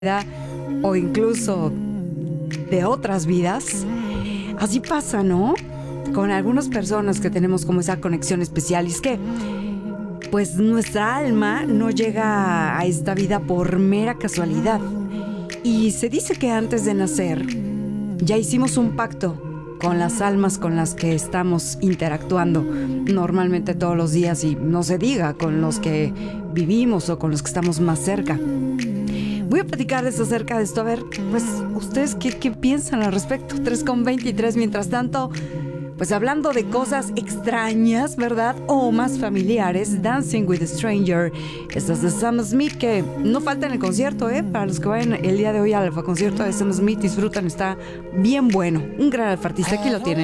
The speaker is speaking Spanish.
o incluso de otras vidas. Así pasa, ¿no? Con algunas personas que tenemos como esa conexión especial. Y es que, pues nuestra alma no llega a esta vida por mera casualidad. Y se dice que antes de nacer ya hicimos un pacto con las almas con las que estamos interactuando normalmente todos los días, y no se diga con los que vivimos o con los que estamos más cerca. Voy a platicarles acerca de esto. A ver, pues, ¿ustedes qué piensan al respecto? 3:23. Mientras tanto, pues hablando de cosas extrañas, ¿verdad? O más familiares, Dancing with a Stranger. Esta es de Sam Smith, que no falta en el concierto, ¿eh? Para los que vayan el día de hoy al concierto de Sam Smith, disfrutan, está bien bueno. Un gran artista, aquí lo tienen.